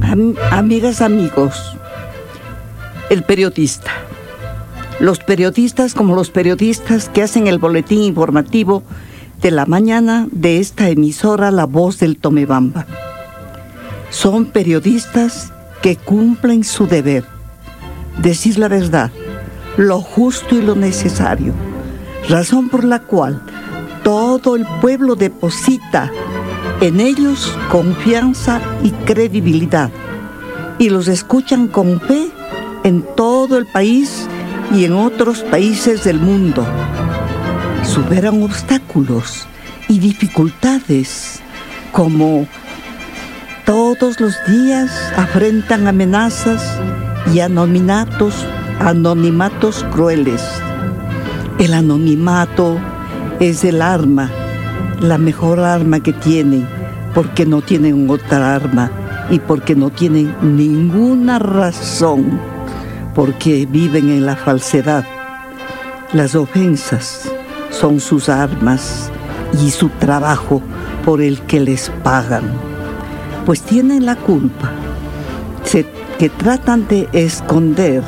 Amigas, amigos, el periodista. Los periodistas como los periodistas que hacen el boletín informativo de la mañana de esta emisora La Voz del Tomebamba. Son periodistas que cumplen su deber, decir la verdad, lo justo y lo necesario, razón por la cual todo el pueblo deposita en ellos confianza y credibilidad y los escuchan con fe en todo el país y en otros países del mundo. Superan obstáculos y dificultades como todos los días afrentan amenazas y anonimatos crueles. El anonimato es el arma, la mejor arma que tienen, porque no tienen otra arma y porque no tienen ninguna razón, porque viven en la falsedad. Las ofensas son sus armas y su trabajo por el que les pagan, pues tienen la culpa que tratan de esconder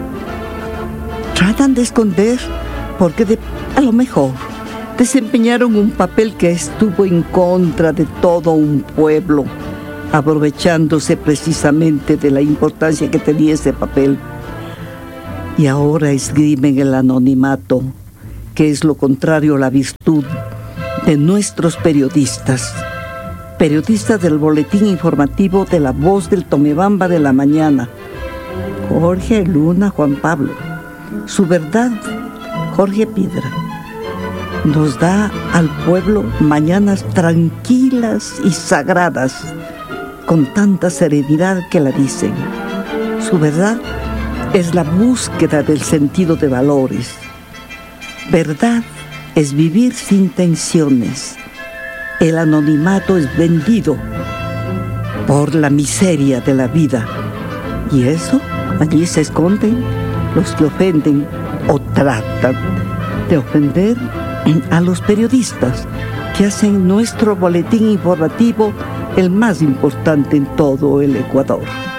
porque a lo mejor desempeñaron un papel que estuvo en contra de todo un pueblo, aprovechándose precisamente de la importancia que tenía ese papel. Y ahora esgrimen el anonimato, que es lo contrario a la virtud de nuestros periodistas. Periodistas del boletín informativo de La Voz del Tomebamba de la mañana. Jorge Luna Juan Pablo. Su verdad, Jorge Piedra. Nos da al pueblo mañanas tranquilas y sagradas, con tanta serenidad que la dicen. Su verdad es la búsqueda del sentido de valores. Verdad es vivir sin tensiones. El anonimato es vendido por la miseria de la vida. Y eso, allí se esconden los que ofenden o tratan de ofender a los periodistas que hacen nuestro boletín informativo el más importante en todo el Ecuador.